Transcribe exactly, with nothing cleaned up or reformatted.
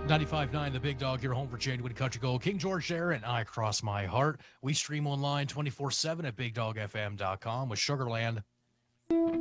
ninety-five point nine The Big Dog, your home for genuine country gold. King George there, and I cross my heart. We stream online twenty-four seven at big dog f m dot com with Sugarland.